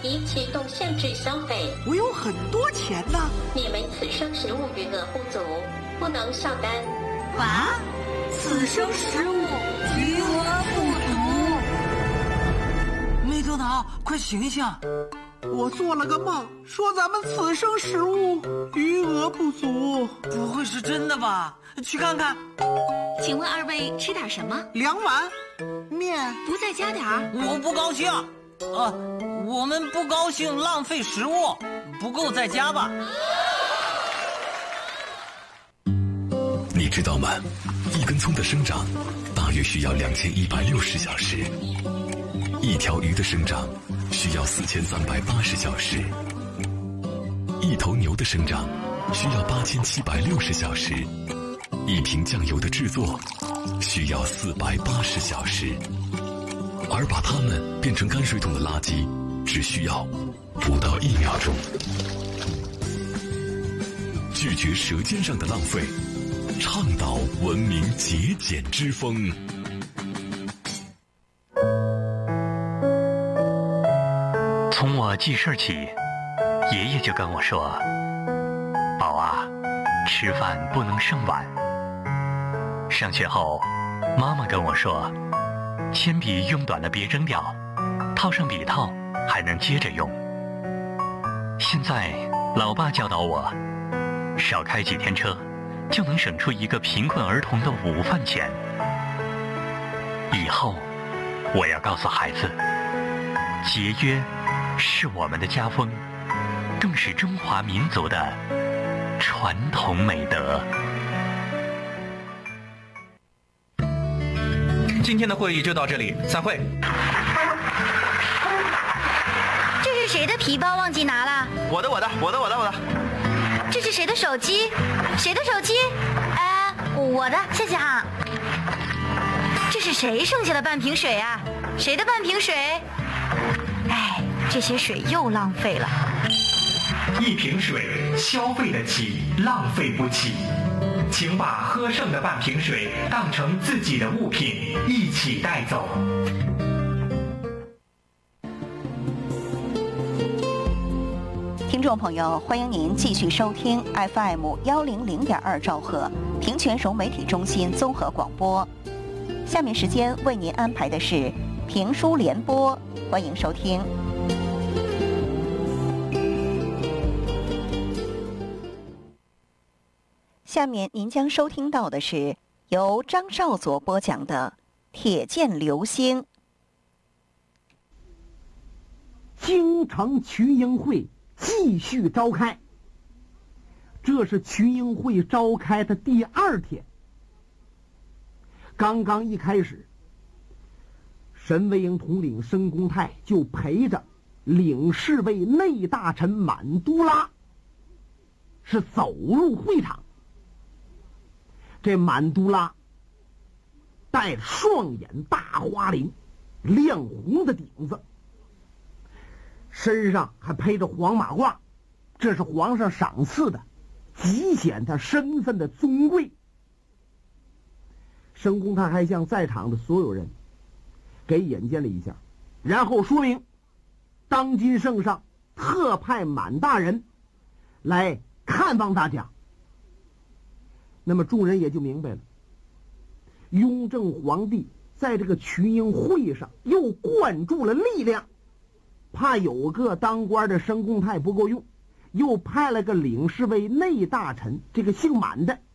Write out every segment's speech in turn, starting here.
已启动限制消费。 我有很多钱呢。 你们此生食物余额不足，不能上单。 啊？此生食物余额不足？ 美德岛，快醒醒！ 我做了个梦，说咱们此生食物余额不足。 不会是真的吧？去看看。 请问二位吃点什么 ？2碗面。 不再加点儿？ 我不高兴。我们不高兴浪费食物，不够再加吧。 你知道吗？一根葱的生长大约需要2160小时，一条鱼的生长需要4380小时，一头牛的生长需要8760小时，一瓶酱油的制作需要480小时，而把它们变成泔水桶的垃圾只需要不到1秒钟。拒绝舌尖上的浪费，倡导文明节俭之风。 从我记事起，爷爷就跟我说：“宝啊，吃饭不能剩碗。”上学后，妈妈跟我说：“铅笔用短了别扔掉，套上笔套还能接着用。”现在，老爸教导我，少开几天车，就能省出一个贫困儿童的午饭钱。以后，我要告诉孩子，节约是我们的家风，更是中华民族的传统美德。 今天的会议就到这里，散会。 这是谁的皮包忘记拿了？ 我的。 这是谁的手机？谁的手机？我的，谢谢哈。这是谁剩下的半瓶水啊？谁的半瓶水？这些水又浪费了。 一瓶水消费得起，浪费不起。请把喝剩的半瓶水当成自己的物品，一起带走。 听众朋友，欢迎您继续收听 FM100.2兆赫平泉省媒体中心综合广播。下面时间为您安排的是评书联播，欢迎收听。下面您将收听到的是由张少佐播讲的《铁剑流星》。 京城群英会继续召开，这是群英会召开的第2天。刚刚一开始，沈卫营统领申公泰就陪着领侍卫内大臣满都拉是走入会场。这满都拉戴双眼大花翎，亮红的顶子，身上还披着黄马褂，这是皇上赏赐的，极显他身份的尊贵。申公泰还向在场的所有人给引荐了一下，然后说明当今圣上特派满大人来看望大家。那么众人也就明白了，雍正皇帝在这个群英会上又灌注了力量，怕有个当官的申公泰不够用，又派了个领侍卫内大臣，这个姓满的。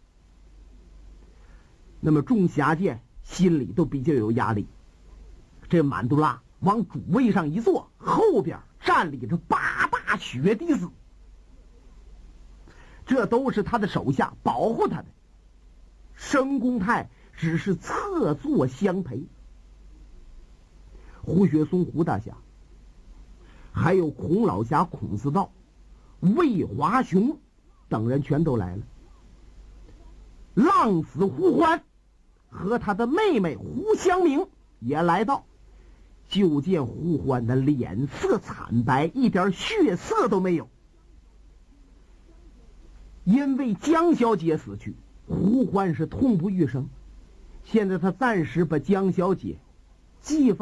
那么众侠舰心里都比较有压力。这满都拉往主位上一坐，后边站立着8大血滴子，这都是他的手下保护他的。申公泰只是侧坐相陪。胡雪松胡大侠，还有孔老侠孔思道、魏华雄等人全都来了。浪子胡欢和他的妹妹胡香明也来到，就见胡欢的脸色惨白，一点血色都没有。因为江小姐死去，胡欢是痛不欲生，现在他暂时把江小姐寄放